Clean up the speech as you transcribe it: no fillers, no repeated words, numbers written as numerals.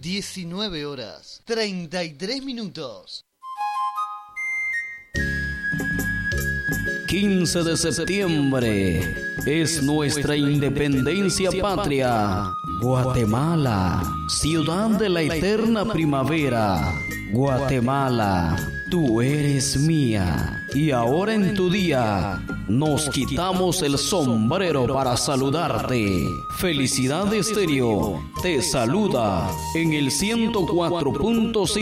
19 horas 33 minutos. 15 de septiembre es nuestra independencia patria. Guatemala, ciudad de la eterna primavera. Guatemala, tú eres mía. Y ahora en tu día nos quitamos el sombrero para saludarte. Felicidad Estéreo te saluda en el 104.5.